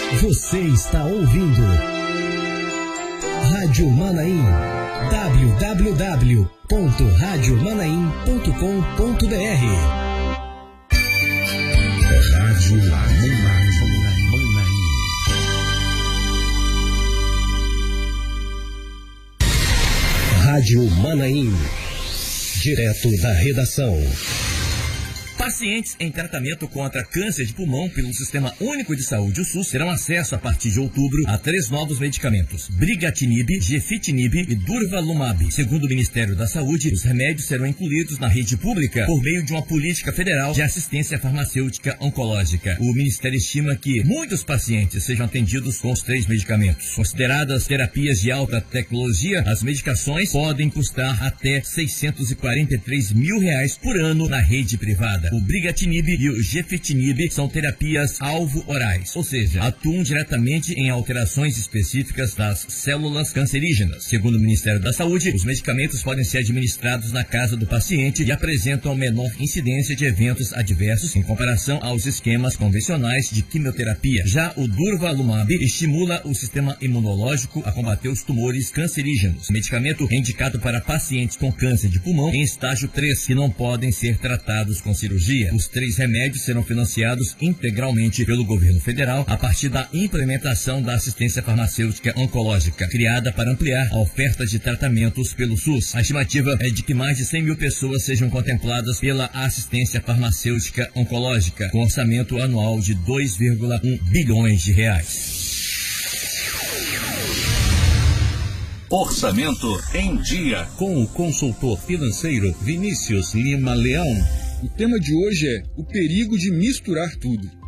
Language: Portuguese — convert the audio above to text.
Você está ouvindo Rádio Manaim, www.radiomanaim.com.br. Rádio Manaim. Rádio Manaim, direto da redação. Pacientes em tratamento contra câncer de pulmão pelo Sistema Único de Saúde, o SUS, terão acesso a partir de outubro a 3 novos medicamentos: Brigatinib, Gefitinib e Durvalumab. Segundo o Ministério da Saúde, os remédios serão incluídos na rede pública por meio de uma política federal de assistência farmacêutica oncológica. O Ministério estima que muitos pacientes sejam atendidos com os 3 medicamentos. Consideradas terapias de alta tecnologia, as medicações podem custar até R$ 643 mil por ano na rede privada. O Brigatinib e o Gefitinib são terapias alvo orais, ou seja, atuam diretamente em alterações específicas das células cancerígenas. Segundo o Ministério da Saúde, os medicamentos podem ser administrados na casa do paciente e apresentam menor incidência de eventos adversos em comparação aos esquemas convencionais de quimioterapia. Já o Durvalumab estimula o sistema imunológico a combater os tumores cancerígenos. O medicamento é indicado para pacientes com câncer de pulmão em estágio 3, que não podem ser tratados com cirurgia. Os 3 remédios serão financiados integralmente pelo governo federal a partir da implementação da assistência farmacêutica oncológica, criada para ampliar a oferta de tratamentos pelo SUS. A estimativa é de que mais de 100 mil pessoas sejam contempladas pela assistência farmacêutica oncológica, com orçamento anual de 2,1 bilhões de reais. Orçamento em Dia, com o consultor financeiro Vinícius Lima Leão. O tema de hoje é o perigo de misturar tudo.